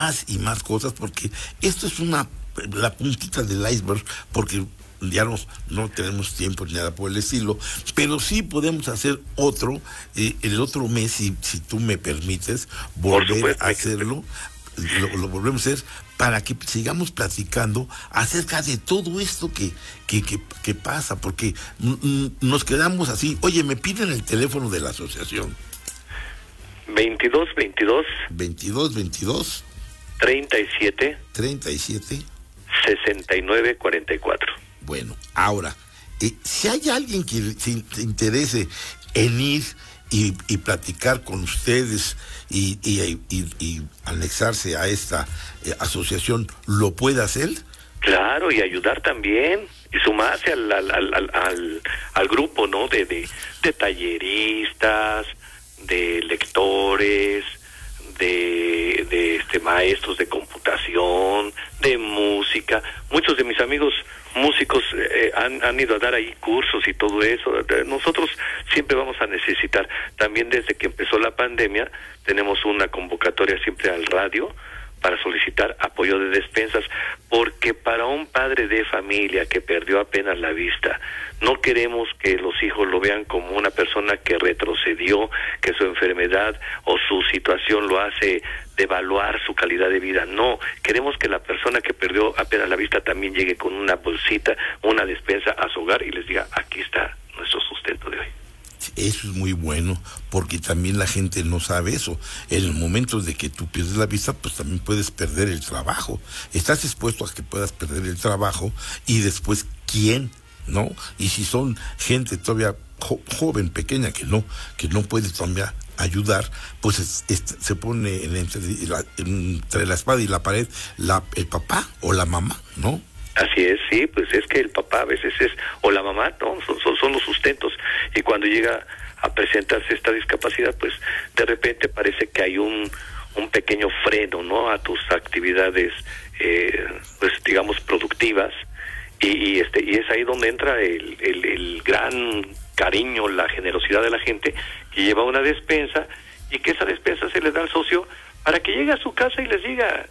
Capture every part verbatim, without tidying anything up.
más y más cosas, porque esto es una la puntita del iceberg, porque ya no, no tenemos tiempo ni nada por el estilo, pero sí podemos hacer otro, eh, el otro mes, si, si tú me permites, volver a hacerlo, lo, lo volvemos a hacer, para que sigamos platicando acerca de todo esto que, que, que, que pasa, porque mm, nos quedamos así. Oye, me piden el teléfono de la asociación. veintidós veintidós veintidós veintidós treinta y siete treinta y siete sesenta y nueve cuarenta y cuatro. Bueno, ahora, eh, si hay alguien que se, se interese en ir y, y platicar con ustedes y, y, y, y anexarse a esta eh, asociación, ¿lo puede hacer? Claro, y ayudar también, y sumarse al, al, al, al, al grupo, ¿no? De, de, de talleristas, de lectores, de, de este maestros de computación, de música. Muchos de mis amigos músicos eh, han, han ido a dar ahí cursos y todo eso. Nosotros siempre vamos a necesitar. También desde que empezó la pandemia tenemos una convocatoria siempre al radio para solicitar apoyo de despensas, porque para un padre de familia que perdió apenas la vista, no queremos que los hijos lo vean como una persona que retrocedió, que su enfermedad o su situación lo hace devaluar su calidad de vida. No, queremos que la persona que perdió apenas la vista también llegue con una bolsita, una despensa a su hogar y les diga, aquí está nuestro sustento de hoy. Eso es muy bueno, porque también la gente no sabe eso. En el momento de que tú pierdes la vista, pues también puedes perder el trabajo. Estás expuesto a que puedas perder el trabajo y después, ¿quién? ¿No? Y si son gente todavía jo joven, pequeña, que no, que no puede todavía ayudar, pues es, es, se pone en, entre, la, entre la espada y la pared la, el papá o la mamá, ¿no? Así es, sí, pues es que el papá a veces es, o la mamá, no, son, son, son los sustentos, y cuando llega a presentarse esta discapacidad, pues de repente parece que hay un, un pequeño freno, ¿no?, a tus actividades, eh, pues digamos, productivas, y, y este y es ahí donde entra el, el, el gran cariño, la generosidad de la gente, que lleva una despensa, y que esa despensa se le da al socio para que llegue a su casa y les diga,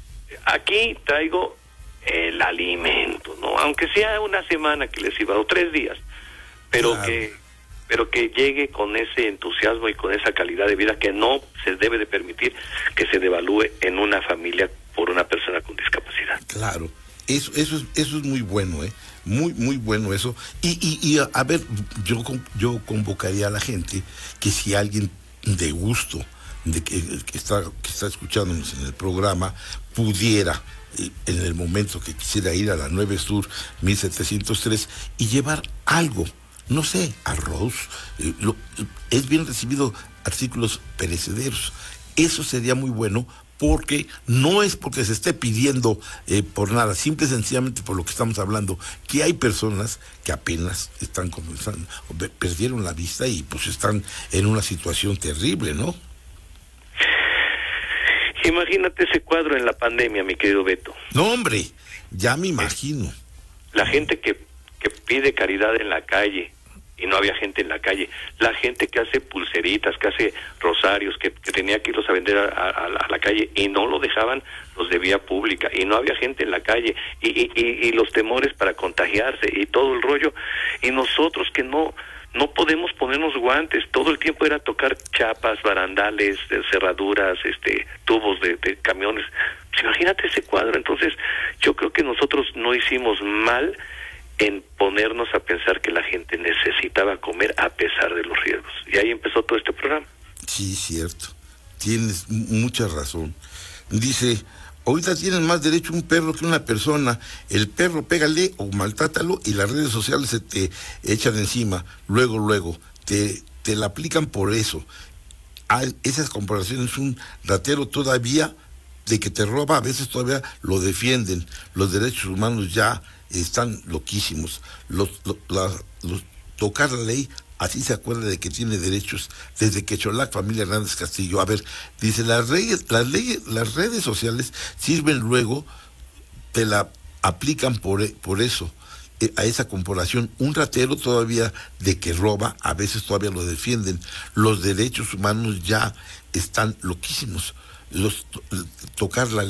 aquí traigo el alimento, ¿no? Aunque sea una semana que les iba, o tres días, pero claro, que pero que llegue con ese entusiasmo y con esa calidad de vida que no se debe de permitir que se devalúe en una familia por una persona con discapacidad. Claro, eso eso es, eso es muy bueno, ¿eh? Muy, muy bueno eso. Y, y, y a, a ver, yo, yo convocaría a la gente que si alguien de gusto, de que, que, está, que está escuchándonos en el programa, pudiera en el momento que quisiera ir a la nueve Sur mil setecientos tres y llevar algo, no sé, arroz, eh, lo, es bien recibido artículos perecederos. Eso sería muy bueno, porque no es porque se esté pidiendo eh, por nada, simple y sencillamente por lo que estamos hablando, que hay personas que apenas están comenzando, perdieron la vista y pues están en una situación terrible, ¿no? Imagínate ese cuadro en la pandemia, mi querido Beto. No, hombre, ya me imagino. La gente que, que pide caridad en la calle y no había gente en la calle. La gente que hace pulseritas, que hace rosarios, que, que tenía que irlos a vender a, a, a la calle y no lo dejaban los de vía pública y no había gente en la calle y, y, y, y los temores para contagiarse y todo el rollo. Y nosotros que no... no podemos ponernos guantes, todo el tiempo era tocar chapas, barandales, cerraduras, este, tubos de, de camiones. Pues imagínate ese cuadro. Entonces, yo creo que nosotros no hicimos mal en ponernos a pensar que la gente necesitaba comer a pesar de los riesgos. Y ahí empezó todo este programa. Sí, cierto. Tienes mucha razón. Dice, ahorita tienen más derecho un perro que una persona. El perro pégale o maltrátalo y las redes sociales se te echan encima. Luego, luego, te, te la aplican por eso. Ah, esas comparaciones, un ratero todavía de que te roba, a veces todavía lo defienden. Los derechos humanos ya están loquísimos. Los, los, la, los, tocar la ley, así se acuerda de que tiene derechos desde que Cholac, familia Hernández Castillo. A ver, dice, las leyes, las leyes, las redes sociales sirven luego, te la aplican por, por eso, eh, a esa comparación. Un ratero todavía de que roba, a veces todavía lo defienden. Los derechos humanos ya están loquísimos. Los, tocar la ley